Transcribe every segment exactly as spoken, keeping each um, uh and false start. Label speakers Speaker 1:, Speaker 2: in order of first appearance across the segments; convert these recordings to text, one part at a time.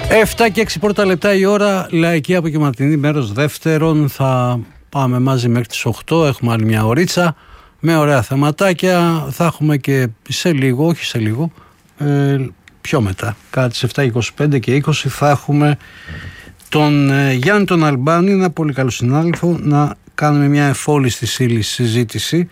Speaker 1: εφτά και έξι πρώτα λεπτά η ώρα, λαϊκή απογευματινή, μέρος δεύτερον. Θα πάμε μαζί μέχρι τις οκτώ, έχουμε άλλη μια ωρίτσα με ωραία θεματάκια. Θα έχουμε και σε λίγο, όχι σε λίγο, ε, πιο μετά, κατά τις εφτά είκοσι πέντε και είκοσι θα έχουμε τον ε, Γιάννη τον Αλμπάνη, ένα πολύ καλό συνάδελφο, να κάνουμε μια εφόλιστη ύλη συζήτηση.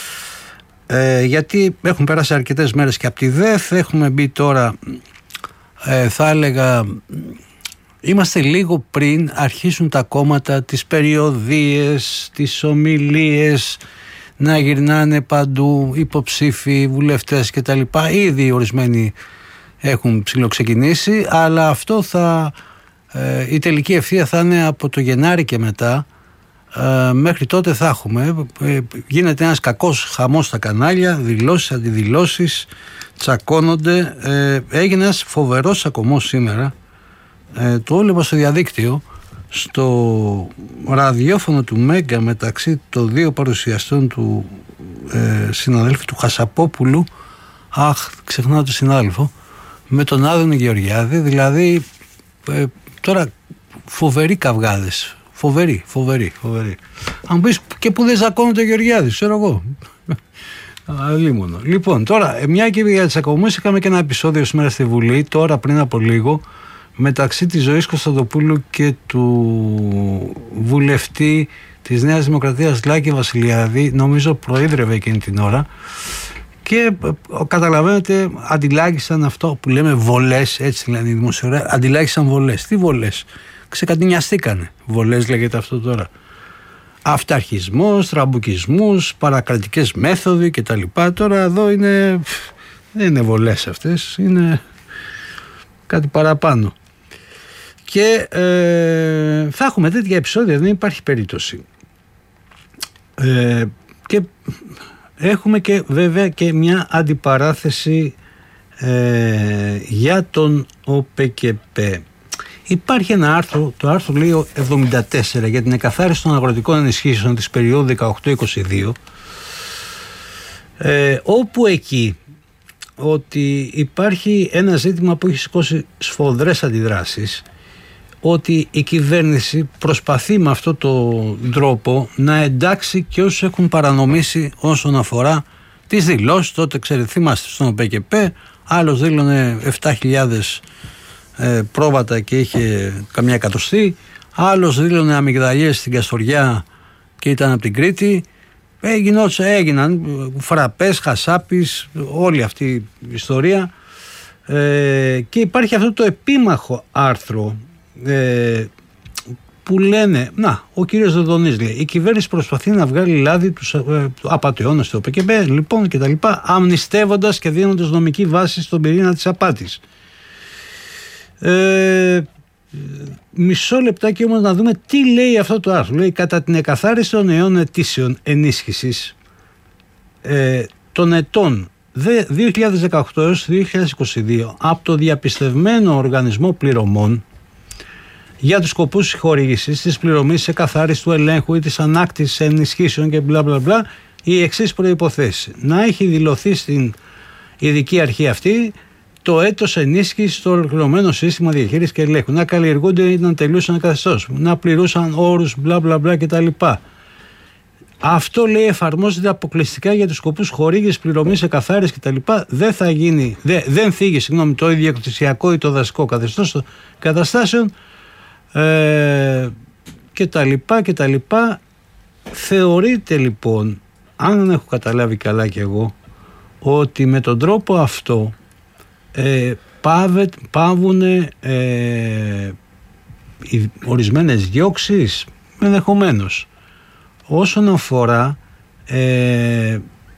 Speaker 1: Ε, γιατί έχουν περάσει αρκετές μέρες και από τη ΔΕΘ, έχουμε μπει τώρα, ε, θα έλεγα, είμαστε λίγο πριν αρχίσουν τα κόμματα, τις περιοδίες, τις ομιλίες να γυρνάνε παντού υποψήφοι, βουλευτές κτλ. Ήδη ορισμένοι έχουν ψιλοξεκινήσει, αλλά αυτό θα, ε, η τελική ευθεία θα είναι από το Γενάρη και μετά. Ε, μέχρι τότε θα έχουμε, ε, γίνεται ένας κακός χαμός στα κανάλια, δηλώσεις, αντιδηλώσεις, τσακώνονται. ε, έγινε ένας φοβερός τσακωμός σήμερα, ε, το έβλεπα στο διαδίκτυο, στο ραδιόφωνο του Μέγκα μεταξύ των δύο παρουσιαστών του ε, συναδέλφου του Χασαπόπουλου, αχ ξεχνάω τον συνάδελφο, με τον Άδωνη Γεωργιάδη. Δηλαδή ε, τώρα φοβεροί καυγάδες. Φοβερή, φοβερή, φοβερή. Αν πεις και που δεν ζακώνεται ο Γεωργιάδης, ξέρω εγώ. Αλίμονο. Λοιπόν, τώρα, μια και για τις ακομές, είχαμε και ένα επεισόδιο σήμερα στη Βουλή, τώρα πριν από λίγο, μεταξύ της Ζωής Κωνσταντοπούλου και του βουλευτή της Νέας Δημοκρατίας Λάκη Βασιλιάδη, νομίζω προείδρευε εκείνη την ώρα, και καταλαβαίνετε, αντιλάγησαν αυτό που λέμε βολές, έτσι λένε οι δημοσιογράφοι, αντιλάγησαν βολές. Τι βολές? Ξεκατηνιαστήκανε. Βολές λέγεται αυτό τώρα. Αυταρχισμός, τραμπουκισμούς, παρακρατικές μέθοδοι κτλ. Τώρα εδώ είναι, δεν είναι βολές αυτές, είναι κάτι παραπάνω. Και ε, θα έχουμε τέτοια επεισόδια, δεν υπάρχει περίπτωση. Ε, και έχουμε και βέβαια και μια αντιπαράθεση ε, για τον ΟΠΕΚΕΠΕ. Υπάρχει ένα άρθρο, το άρθρο λέει εβδομήντα τέσσερα, για την εκαθάριση των αγροτικών ενισχύσεων της περίοδου δεκαοκτώ είκοσι δύο, ε, όπου εκεί ότι υπάρχει ένα ζήτημα που έχει σηκώσει σφοδρές αντιδράσεις, ότι η κυβέρνηση προσπαθεί με αυτόν τον τρόπο να εντάξει και όσους έχουν παρανομήσει όσον αφορά τις δηλώσεις. Τότε ξέρετε, θυμάστε στον ΟΠΕΚΕΠΕ, άλλος δήλωνε επτά χιλιάδες ε, πρόβατα και είχε καμιά εκατοστή, άλλος δήλωνε αμυγδαλιές στην Καστοριά και ήταν από την Κρήτη. Έγιναν, έγιναν φραπές, χασάπης, όλη αυτή η ιστορία, ε, και υπάρχει αυτό το επίμαχο άρθρο ε, που λένε, να, ο κύριος Δοδονής λέει, η κυβέρνηση προσπαθεί να βγάλει λάδι τους ε, απατεώνες του ΟΠΕΚΕΠΕ, λοιπόν, και τα λοιπά, αμνηστεύοντας και δίνοντας νομική βάση στον πυρήνα της απάτης. Ε, μισό λεπτάκι όμως να δούμε τι λέει αυτό το άρθρο. Λέει, κατά την εκαθάριση των νέων αιτήσεων ενίσχυσης ε, των ετών δύο χιλιάδες δεκαοκτώ έως δύο χιλιάδες είκοσι δύο από το διαπιστευμένο οργανισμό πληρωμών για τους σκοπούς της χορήγησης, της πληρωμής, της εκαθάρισης του ελέγχου ή της ανάκτησης ενισχύσεων και μπλα μπλα μπλα, οι εξής προϋποθέσεις: να έχει δηλωθεί στην ειδική αρχή αυτή το έτος ενίσχυσης στο ολοκληρωμένο σύστημα διαχείρισης και ελέγχου, να καλλιεργούνται ή να τελειώσαν καθεστώς, να πληρούσαν όρους μπλα μπλα μπλα κτλ. Αυτό, λέει, εφαρμόζεται αποκλειστικά για τους σκοπούς χορήγησης, πληρωμής, εκαθάρισης κτλ. Δεν θα γίνει, δε, δεν θίγει συγγνώμη, το ιδιοκτησιακό ή το δασικό καθεστώς των καταστάσεων ε, κτλ. κτλ. Θεωρείται λοιπόν, αν δεν έχω καταλάβει καλά κι εγώ, ότι με τον τρόπο αυτό ε, πάβουν ε, οι ορισμένες διώξεις, ενδεχομένως, όσον αφορά ε,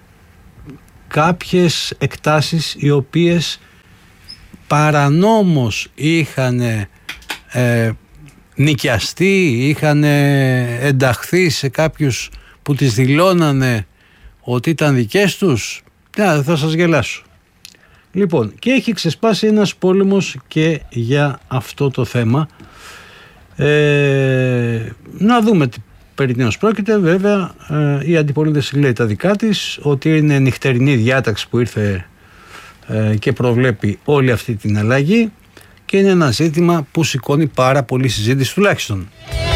Speaker 1: κάποιες εκτάσεις οι οποίες παρανόμως είχαν ε, νοικιαστεί, είχαν ενταχθεί σε κάποιους που τις δηλώνανε ότι ήταν δικές τους. Ναι, θα σας γελάσω. Λοιπόν, και έχει ξεσπάσει ένας πόλεμος και για αυτό το θέμα. Ε, να δούμε τι περί τίνος πρόκειται. Βέβαια, ε, η αντιπολίτευση λέει τα δικά της, ότι είναι νυχτερινή διάταξη που ήρθε ε, και προβλέπει όλη αυτή την αλλαγή, και είναι ένα ζήτημα που σηκώνει πάρα πολύ συζήτηση τουλάχιστον.